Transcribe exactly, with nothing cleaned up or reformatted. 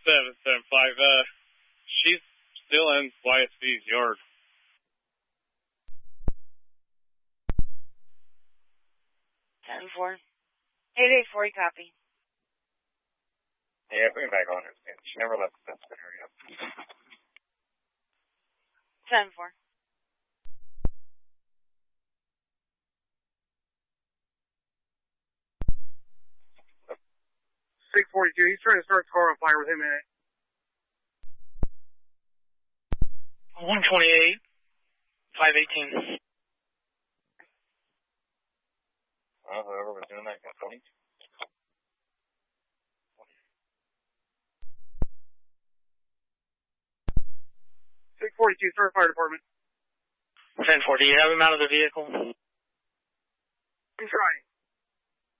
seven seven five. Uh, she's still in Y S B's yard. ten four. eight eight four, copy. Yeah, bring it back on her. She never left the fence area. ten four. six forty-two, he's trying to start the car on fire with him in it. one twenty-eight, five eighteen. Well, whoever was doing that got twenty. six forty-two, start fire department. ten four, do you have him out of the vehicle? I'm trying.